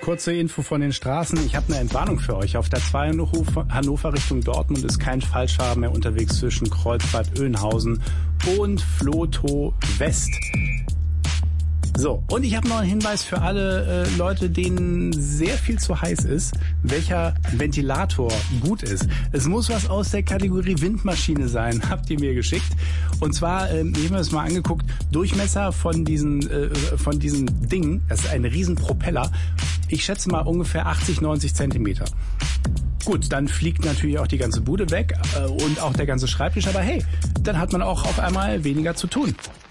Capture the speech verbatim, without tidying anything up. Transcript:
kurze Info von den Straßen. Ich habe eine Entwarnung für euch. Auf der zwei Hannover Richtung Dortmund ist kein Falschfahrer mehr unterwegs zwischen Kreuzbad Oeynhausen und Flotow West. So, und ich habe noch einen Hinweis für alle äh, Leute, denen sehr viel zu heiß ist, welcher Ventilator gut ist. Es muss was aus der Kategorie Windmaschine sein, habt ihr mir geschickt. Und zwar, äh, ich habe mir das mal angeguckt, Durchmesser von diesen, äh, von diesem Ding, das ist ein Riesenpropeller, ich schätze mal ungefähr achtzig, neunzig Zentimeter. Gut, dann fliegt natürlich auch die ganze Bude weg äh, und auch der ganze Schreibtisch, aber hey, dann hat man auch auf einmal weniger zu tun.